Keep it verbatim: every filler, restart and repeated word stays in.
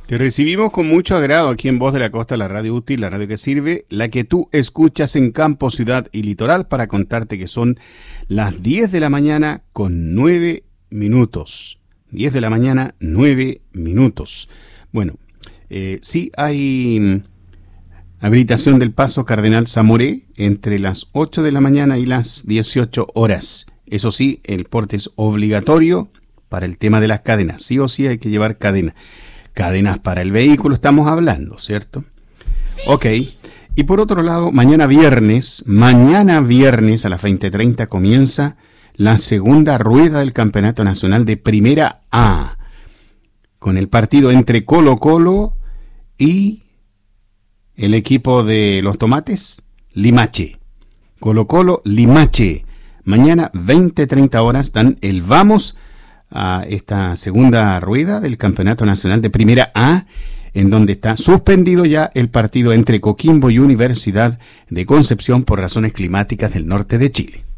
Te recibimos con mucho agrado aquí en Voz de la Costa, la radio útil, la radio que sirve, la que tú escuchas en campo, ciudad y litoral, para contarte que son las diez de la mañana con nueve minutos. diez de la mañana, nueve minutos. Bueno, eh, sí hay habilitación del paso Cardenal Zamoré entre las ocho de la mañana y las dieciocho horas. Eso sí, el porte es obligatorio para el tema de las cadenas. Sí o sí hay que llevar cadena. Cadenas para el vehículo estamos hablando, ¿cierto? Sí. Ok. Y por otro lado, mañana viernes, mañana viernes a las veinte treinta comienza la segunda rueda del Campeonato Nacional de Primera A, con el partido entre Colo Colo y el equipo de los Tomates, Limache. Colo Colo, Limache. Mañana, veinte treinta horas, dan el vamos a esta segunda rueda del Campeonato Nacional de Primera A, en donde está suspendido ya el partido entre Coquimbo y Universidad de Concepción por razones climáticas del norte de Chile.